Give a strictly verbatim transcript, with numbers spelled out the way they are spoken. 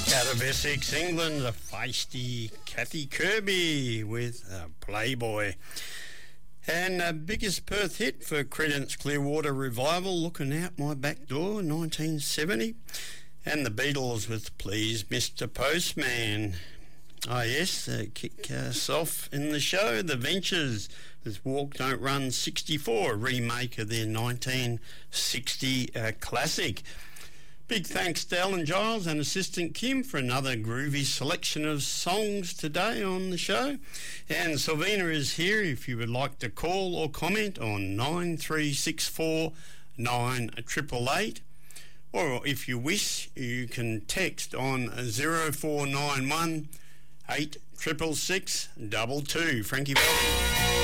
Out of Essex, England, the feisty Kathy Kirby with uh, Playboy. And uh, biggest Perth hit for Creedence Clearwater Revival, Looking Out My Back Door, nineteen seventy. And the Beatles with Please Mister Postman. Oh yes, uh, kick us off in the show. The Ventures with Walk Don't Run sixty-four, a remake of their nineteen sixty uh, classic. Big thanks to Alan Giles and assistant Kim for another groovy selection of songs today on the show. And Sylvina is here if you would like to call or comment on nine three six four nine eight eight eight. Or if you wish, you can text on zero four nine one eight six six six two two. Frankie Valli.